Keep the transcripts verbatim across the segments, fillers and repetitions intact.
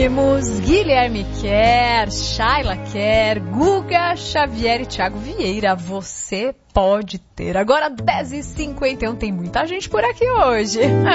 Temos Guilherme Quer, Shayla Quer, Guga Xavier e Thiago Vieira. Você pode ter. Agora dez e cinquenta e um, tem muita gente por aqui hoje.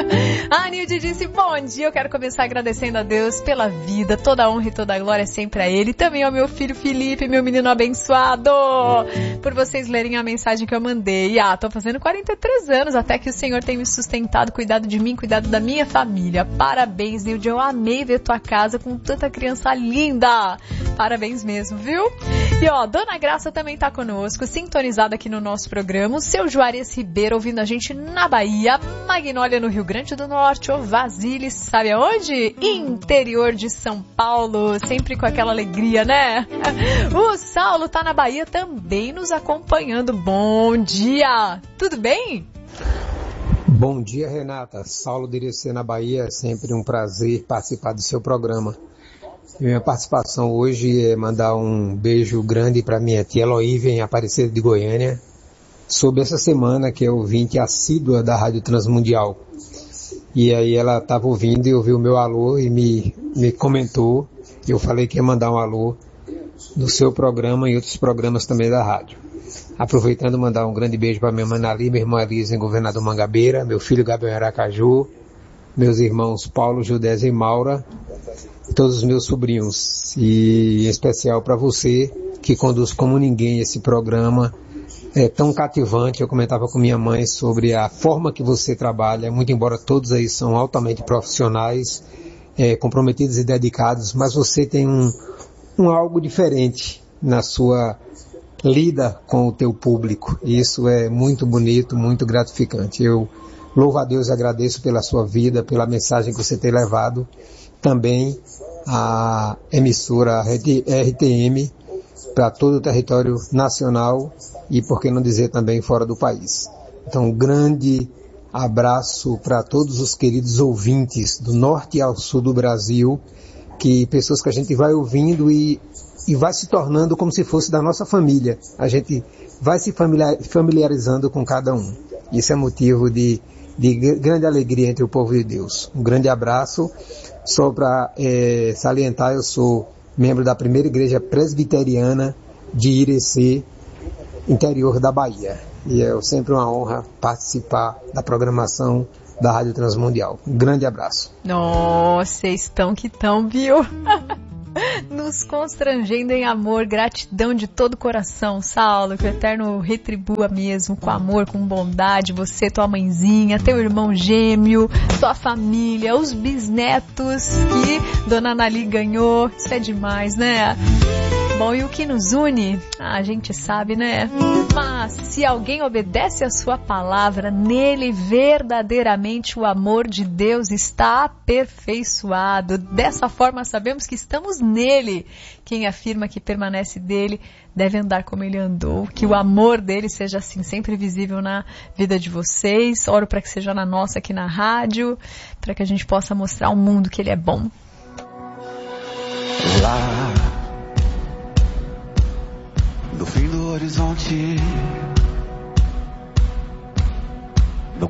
A Nilde disse, bom dia, eu quero começar agradecendo a Deus pela vida, toda a honra e toda a glória é sempre a Ele. Também ao meu filho Felipe, meu menino abençoado, por vocês lerem a mensagem que eu mandei. Ah, tô fazendo quarenta e três anos, até que o Senhor tem me sustentado, cuidado de mim, cuidado da minha família. Parabéns, Nilde, eu amei ver tua casa com tanta criança linda. Parabéns mesmo, viu? E ó, Dona Graça também tá conosco, sintonizada aqui no nosso programa. O seu Juarez Ribeiro ouvindo a gente na Bahia, Magnólia no Rio Grande do Norte, ou Vasile, sabe aonde? Interior de São Paulo, sempre com aquela alegria, né? O Saulo tá na Bahia também nos acompanhando. Bom dia! Tudo bem? Bom dia, Renata. Saulo de Irecê na Bahia, é sempre um prazer participar do seu programa. Minha participação hoje é mandar um beijo grande para minha tia Eloívia em Aparecida de Goiânia, sobre essa semana que é ouvinte assídua da Rádio Transmundial. E aí ela estava ouvindo e ouviu o meu alô e me, me comentou, e eu falei que ia mandar um alô no seu programa e outros programas também da rádio. Aproveitando, mandar um grande beijo para minha mãe Nali, minha irmã Elisa em Governador Mangabeira, meu filho Gabriel Aracaju, meus irmãos Paulo, Judésia e Maura, todos os meus sobrinhos, e em especial para você que conduz como ninguém esse programa, é tão cativante. Eu comentava com minha mãe sobre a forma que você trabalha, muito embora todos aí são altamente profissionais, é, comprometidos e dedicados, mas você tem um, um algo diferente na sua lida com o teu público, e isso é muito bonito, muito gratificante. Eu louvo a Deus e agradeço pela sua vida, pela mensagem que você tem levado, também a emissora R T M para todo o território nacional e, por que não dizer, também fora do país. Então, um grande abraço para todos os queridos ouvintes do norte ao sul do Brasil, que pessoas que a gente vai ouvindo e, e vai se tornando como se fosse da nossa família. A gente vai se familiarizando com cada um. Isso é motivo de, de grande alegria entre o povo de Deus. Um grande abraço. Só para é, salientar, eu sou membro da primeira igreja presbiteriana de Irecê, interior da Bahia. E é sempre uma honra participar da programação da Rádio Transmundial. Um grande abraço. Nossa, vocês estão que estão, viu? Nos constrangendo em amor, gratidão de todo o coração, Saulo, que o Eterno retribua mesmo, com amor, com bondade, você, tua mãezinha, teu irmão gêmeo, tua família, os bisnetos que Dona Nali ganhou, isso é demais, né? Bom, e o que nos une? Ah, a gente sabe, né? Mas se alguém obedece a sua palavra, nele verdadeiramente o amor de Deus está aperfeiçoado. Dessa forma sabemos que estamos nele. Quem afirma que permanece dele deve andar como ele andou. Que o amor dele seja assim sempre visível na vida de vocês. Oro para que seja na nossa aqui na rádio, para que a gente possa mostrar ao mundo que ele é bom. Lá no fim do horizonte